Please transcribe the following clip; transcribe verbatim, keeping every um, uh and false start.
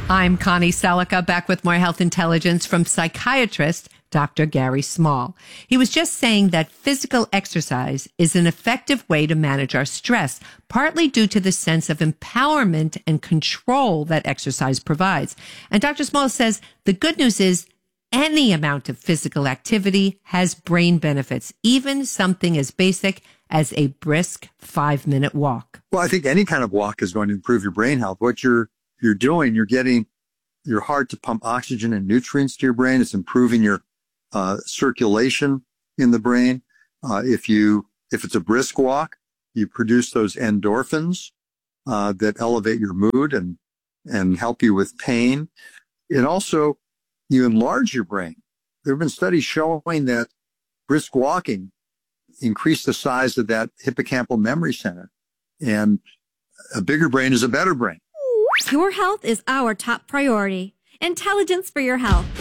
I'm Connie Selica, back with more health intelligence from psychiatrist Doctor Gary Small. He was just saying that physical exercise is an effective way to manage our stress, partly due to the sense of empowerment and control that exercise provides. And Doctor Small says the good news is any amount of physical activity has brain benefits, even something as basic as a brisk five-minute walk. Well, I think any kind of walk is going to improve your brain health. What you're you're doing, you're getting your heart to pump oxygen and nutrients to your brain. It's improving your uh, circulation in the brain. Uh, if you if it's a brisk walk, you produce those endorphins uh, that elevate your mood and and help you with pain. And also, you enlarge your brain. There have been studies showing that brisk walking increase the size of that hippocampal memory center. And a bigger brain is a better brain. Your health is our top priority. Intelligence for your health.